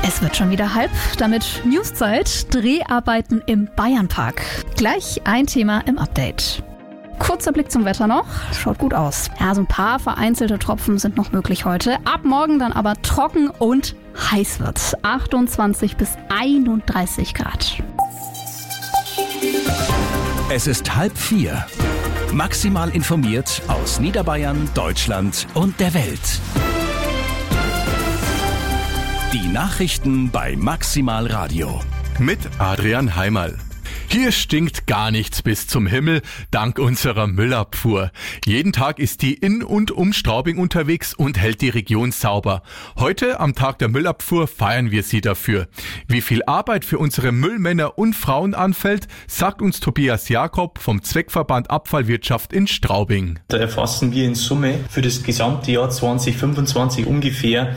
Es wird schon wieder halb, damit Newszeit, Dreharbeiten im Bayernpark. Gleich ein Thema im Update. Kurzer Blick zum Wetter noch. Schaut gut aus. Ja, so ein paar vereinzelte Tropfen sind noch möglich heute. Ab morgen dann aber trocken und heiß wird's. 28 bis 31 Grad. Es ist 3:30. Maximal informiert aus Niederbayern, Deutschland und der Welt. Die Nachrichten bei Maximal Radio. Mit Adrian Heimerl. Hier stinkt gar nichts bis zum Himmel, dank unserer Müllabfuhr. Jeden Tag ist die in und um Straubing unterwegs und hält die Region sauber. Heute, am Tag der Müllabfuhr, feiern wir sie dafür. Wie viel Arbeit für unsere Müllmänner und Frauen anfällt, sagt uns Tobias Jakob vom Zweckverband Abfallwirtschaft in Straubing. Da erfassen wir in Summe für das gesamte Jahr 2025 ungefähr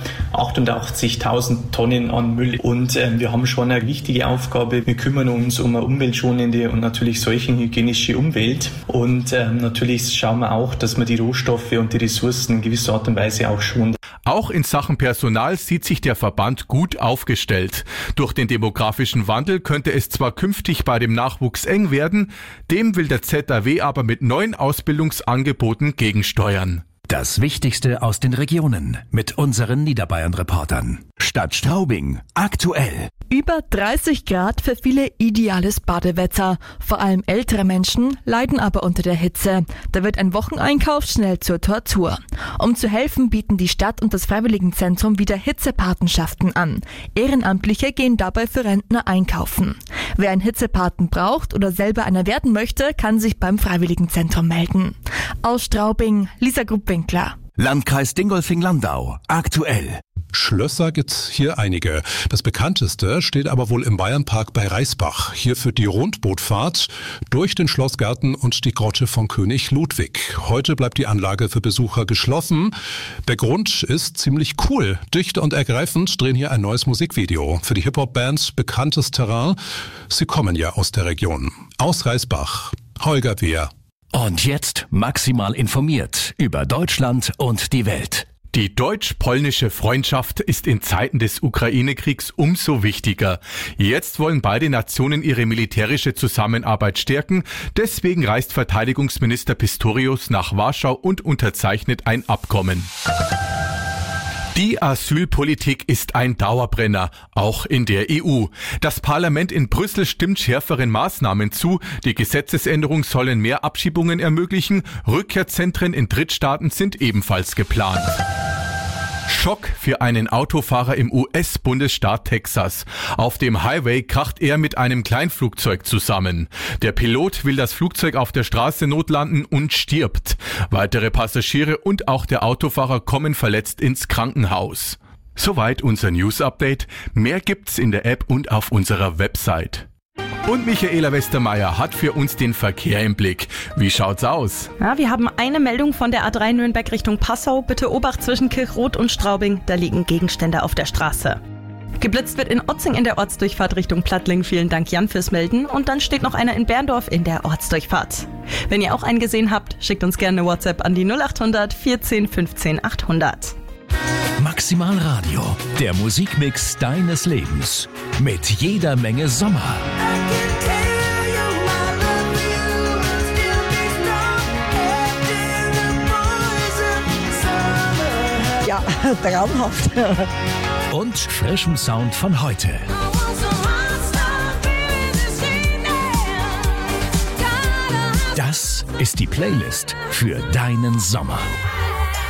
88.000 Tonnen an Müll. Und wir haben schon eine wichtige Aufgabe. Wir kümmern uns um eine umweltschonende und natürlich seuchenhygienische Umwelt. Und natürlich schauen wir auch, dass man die Rohstoffe und die Ressourcen in gewisser Art und Weise auch schont. Auch in Sachen Personal sieht sich der Verband gut aufgestellt. Durch den demografischen Wandel könnte es zwar künftig bei dem Nachwuchs eng werden, dem will der ZAW aber mit neuen Ausbildungsangeboten gegensteuern. Das Wichtigste aus den Regionen mit unseren Niederbayern-Reportern. Stadt Straubing, aktuell. Über 30 Grad für viele ideales Badewetter. Vor allem ältere Menschen leiden aber unter der Hitze. Da wird ein Wocheneinkauf schnell zur Tortur. Um zu helfen, bieten die Stadt und das Freiwilligenzentrum wieder Hitzepatenschaften an. Ehrenamtliche gehen dabei für Rentner einkaufen. Wer einen Hitzepaten braucht oder selber einer werden möchte, kann sich beim Freiwilligenzentrum melden. Aus Straubing, Lisa Grubwinkler. Landkreis Dingolfing-Landau, aktuell. Schlösser gibt's hier einige. Das bekannteste steht aber wohl im Bayernpark bei Reisbach. Hier führt die Rundbootfahrt durch den Schlossgarten und die Grotte von König Ludwig. Heute bleibt die Anlage für Besucher geschlossen. Der Grund ist ziemlich cool. Dicht und ergreifend drehen hier ein neues Musikvideo. Für die Hip-Hop-Band bekanntes Terrain. Sie kommen ja aus der Region. Aus Reisbach, Holger Wehr. Und jetzt maximal informiert über Deutschland und die Welt. Die deutsch-polnische Freundschaft ist in Zeiten des Ukraine-Kriegs umso wichtiger. Jetzt wollen beide Nationen ihre militärische Zusammenarbeit stärken. Deswegen reist Verteidigungsminister Pistorius nach Warschau und unterzeichnet ein Abkommen. Die Asylpolitik ist ein Dauerbrenner, auch in der EU. Das Parlament in Brüssel stimmt schärferen Maßnahmen zu. Die Gesetzesänderung sollen mehr Abschiebungen ermöglichen. Rückkehrzentren in Drittstaaten sind ebenfalls geplant. Schock für einen Autofahrer im US-Bundesstaat Texas. Auf dem Highway kracht er mit einem Kleinflugzeug zusammen. Der Pilot will das Flugzeug auf der Straße notlanden und stirbt. Weitere Passagiere und auch der Autofahrer kommen verletzt ins Krankenhaus. Soweit unser News-Update. Mehr gibt's in der App und auf unserer Website. Und Michaela Westermeier hat für uns den Verkehr im Blick. Wie schaut's aus? Ja, wir haben eine Meldung von der A3 Nürnberg Richtung Passau. Bitte Obacht zwischen Kirchrot und Straubing. Da liegen Gegenstände auf der Straße. Geblitzt wird in Otzing in der Ortsdurchfahrt Richtung Plattling. Vielen Dank, Jan, fürs Melden. Und dann steht noch einer in Berndorf in der Ortsdurchfahrt. Wenn ihr auch einen gesehen habt, schickt uns gerne eine WhatsApp an die 0800 14 15 800. Maximal Radio, der Musikmix deines Lebens. Mit jeder Menge Sommer. Ja, traumhaft. Und frischem Sound von heute. Das ist die Playlist für deinen Sommer.